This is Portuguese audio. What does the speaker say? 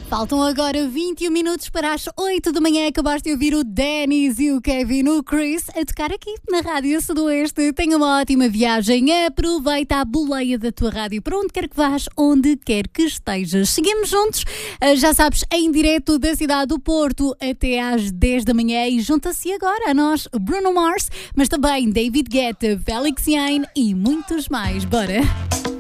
Faltam agora 21 minutos para as 8 da manhã. Acabaste de ouvir o Dennis e o Kevin, o Chris, a tocar aqui na Rádio Sudoeste. Tenha uma ótima viagem. Aproveita a boleia da tua rádio para onde quer que vás, onde quer que estejas. Seguimos juntos, já sabes, em direto da cidade do Porto até às 10 da manhã. E junta-se agora a nós Bruno Mars, mas também David Guetta, Felix Jain e muitos mais. Bora!